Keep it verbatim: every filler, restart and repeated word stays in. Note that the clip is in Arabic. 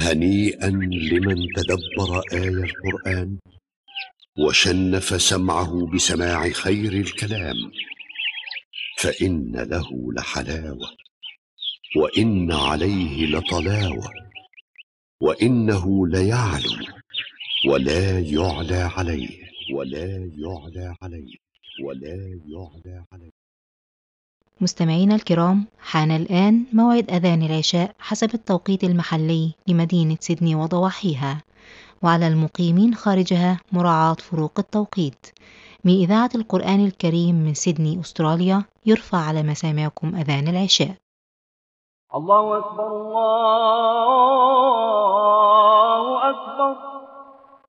هنيئا لمن تدبر آي القرآن وشنف سمعه بسماع خير الكلام، فإن له لحلاوة وإن عليه لطلاوة، وإنه ليعلو ولا يعلى عليه ولا يعلى عليه ولا يعلى عليه. مستمعينا الكرام، حان الآن موعد أذان العشاء حسب التوقيت المحلي لمدينة سيدني وضواحيها، وعلى المقيمين خارجها مراعاة فروق التوقيت. من إذاعة القرآن الكريم من سيدني أستراليا، يرفع على مسامعكم أذان العشاء. الله أكبر الله أكبر.